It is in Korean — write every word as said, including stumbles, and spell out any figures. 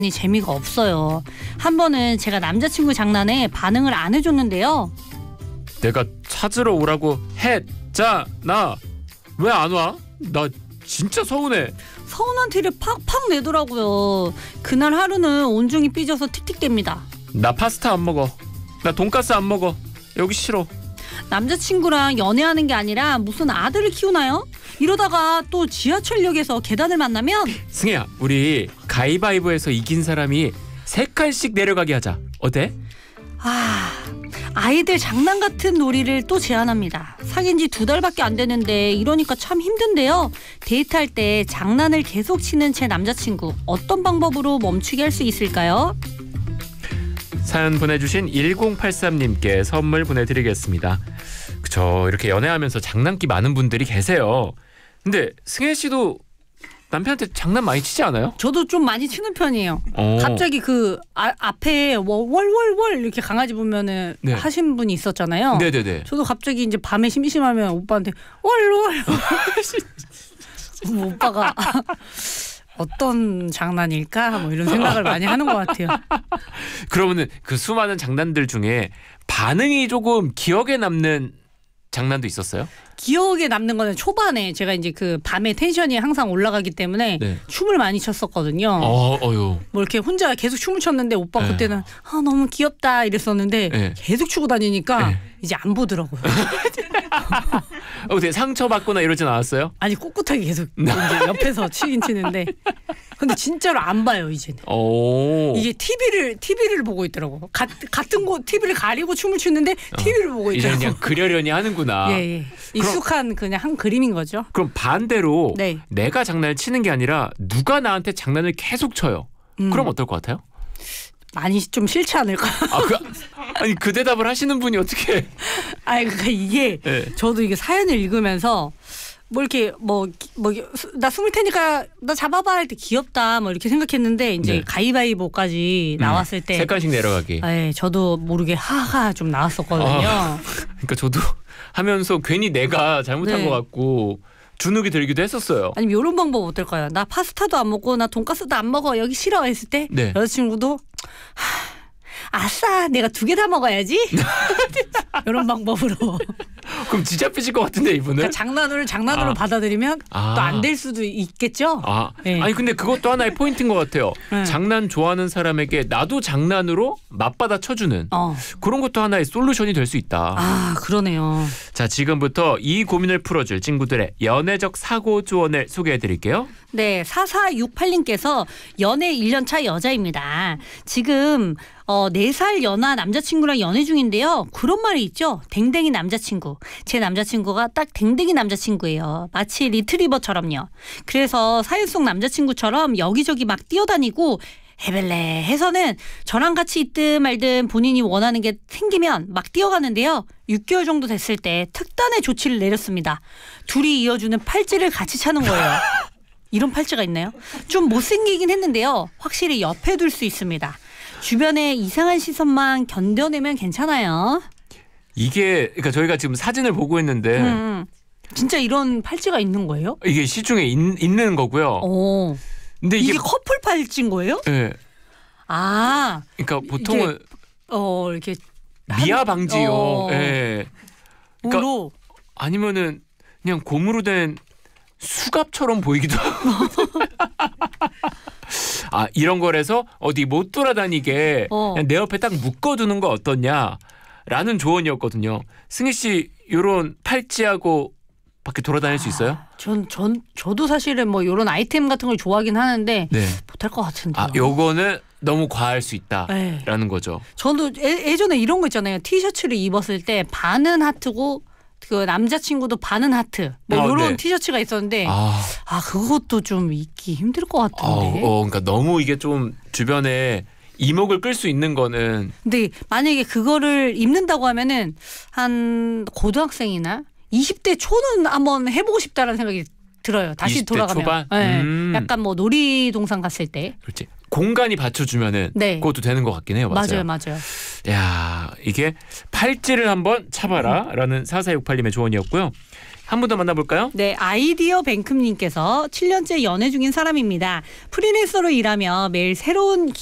재미가 없어요. 한 번은 제가 남자친구 장난에 반응을 안 해줬는데요. 내가 찾으러 오라고 했잖아. 왜 안 와? 나 진짜 서운해. 서운한 티를 팍팍 내더라고요. 그날 하루는 온종일 삐져서 틱틱댑니다. 나 파스타 안 먹어. 나 돈가스 안 먹어. 여기 싫어. 남자친구랑 연애하는 게 아니라 무슨 아들을 키우나요? 이러다가 또 지하철역에서 계단을 만나면 승혜야, 우리 가위바위보에서 이긴 사람이 세 칸씩 내려가게 하자. 어때? 아, 아이들 장난 같은 놀이를 또 제안합니다. 사귄 지 두 달밖에 안 되는데 이러니까 참 힘든데요. 데이트할 때 장난을 계속 치는 제 남자친구, 어떤 방법으로 멈추게 할 수 있을까요? 사연 보내주신 일공팔삼님께 선물 보내드리겠습니다. 그쵸, 이렇게 연애하면서 장난기 많은 분들이 계세요. 근데 승혜 씨도 남편한테 장난 많이 치지 않아요? 저도 좀 많이 치는 편이에요. 어. 갑자기 그 아, 앞에 월월월 이렇게 강아지 보면은 네. 하신 분이 있었잖아요. 네네네. 저도 갑자기 이제 밤에 심심하면 오빠한테 월월. 오빠가 어떤 장난일까? 뭐 이런 생각을 많이 하는 것 같아요. 그러면은 그 수많은 장난들 중에 반응이 조금 기억에 남는 장난도 있었어요? 기억에 남는 거는 초반에 제가 이제 그 밤에 텐션이 항상 올라가기 때문에 네. 춤을 많이 췄었거든요. 어, 어유. 뭐 이렇게 혼자 계속 춤을 췄는데 오빠 네. 그때는 아 너무 귀엽다 이랬었는데 네. 계속 추고 다니니까 네. 이제 안 보더라고요. 어, 근데 상처 받거나 이러진 않았어요? 아니 꿋꿋하게 계속 이제 옆에서 치긴 치는데 근데 진짜로 안 봐요 이제는. 오. 이게 티비를 티비를 보고 있더라고. 가, 같은 곳 티비를 가리고 춤을 추는데 티비를 보고 어, 이제 있더라고. 그냥 그려려니 하는구나. 예, 예. 익숙한 그냥 한 그림인 거죠. 그럼 반대로 네. 내가 장난을 치는 게 아니라 누가 나한테 장난을 계속 쳐요. 음. 그럼 어떨 것 같아요? 많이 좀 싫지 않을까? 아, 그, 아니 그 대답을 하시는 분이 어떻게? 아니 그러니까 이게 네. 저도 이게 사연을 읽으면서 뭐 이렇게 뭐 뭐 나 숨을 테니까 나 잡아봐 할 때 귀엽다 뭐 이렇게 생각했는데 이제 네. 가위바위보까지 나왔을 음, 때 세 칸씩 내려가기. 예, 저도 모르게 하하 좀 나왔었거든요. 아, 그러니까 저도 하면서 괜히 내가 잘못한 네. 것 같고 주눅이 들기도 했었어요. 아니면 이런 방법 어떨까요? 나 파스타도 안 먹고 나 돈가스도 안 먹어 여기 싫어 했을 때 네. 여자친구도 하, 아싸 내가 두 개 다 먹어야지 이런 방법으로 그럼 지잡히실 것 같은데 이분은? 그러니까 장난을 장난으로 아. 받아들이면 아. 또 안 될 수도 있겠죠. 아, 네. 아니 근데 그것도 하나의 포인트인 것 같아요. 네. 장난 좋아하는 사람에게 나도 장난으로 맞받아 쳐주는 어. 그런 것도 하나의 솔루션이 될 수 있다. 아 그러네요. 자, 지금부터 이 고민을 풀어줄 친구들의 연애적 사고 조언을 소개해드릴게요. 네, 사사육팔님께서 연애 일 년 차 여자입니다. 지금 어, 네 살 연하 남자친구랑 연애 중인데요. 그런 말이 있죠. 댕댕이 남자친구. 제 남자친구가 딱 댕댕이 남자친구예요. 마치 리트리버처럼요. 그래서 사연 속 남자친구처럼 여기저기 막 뛰어다니고 해벨레 해서는 저랑 같이 있든 말든 본인이 원하는 게 생기면 막 뛰어가는데요. 육 개월 정도 됐을 때 특단의 조치를 내렸습니다. 둘이 이어주는 팔찌를 같이 차는 거예요. 이런 팔찌가 있나요? 좀 못생기긴 했는데요. 확실히 옆에 둘 수 있습니다. 주변에 이상한 시선만 견뎌내면 괜찮아요. 이게 그러니까 저희가 지금 사진을 보고 있는데 음, 진짜 이런 팔찌가 있는 거예요? 이게 시중에 있, 있는 거고요. 오, 근데 이게, 이게 커플 팔찌인 거예요? 예, 아, 그러니까 보통은 어 이렇게 미아 방지용. 어. 예. 그러니까 으로 아니면은 그냥 고무로 된 수갑처럼 보이기도 하고. 아, 이런 거라서 어디 못 돌아다니게 어. 그냥 내 옆에 딱 묶어두는 거 어떻냐라는 조언이었거든요. 승희 씨 이런 팔찌하고 밖에 돌아다닐 수 있어요? 전, 전, 저도 사실은 뭐 이런 아이템 같은 걸 좋아하긴 하는데 네. 못할 것 같은데요. 아, 요거는 너무 과할 수 있다라는 네. 거죠. 저도 예, 예전에 이런 거 있잖아요. 티셔츠를 입었을 때 반은 하트고 그 남자친구도 반은 하트 뭐 어, 이런 네. 티셔츠가 있었는데 아, 아, 그것도 좀 입기 힘들 것 어, 같은데. 어, 그러니까 너무 이게 좀 주변에 이목을 끌 수 있는 거는 근데 만약에 그거를 입는다고 하면은 한 고등학생이나 이십 대 초는 한번 해보고 싶다라는 생각이 들어요. 다시 이십 대 돌아가면. 초반? 네. 음. 약간 뭐 놀이동산 갔을 때. 그렇지. 공간이 받쳐주면은 네. 그것도 되는 것 같긴 해요. 맞아요. 맞아요, 맞아요. 야, 이게 팔찌를 한번 차봐라라는 사사육팔님의 조언이었고요. 한 분 더 만나볼까요? 네, 아이디어 뱅크님께서 칠 년째 연애 중인 사람입니다. 프리랜서로 일하며 매일 새로운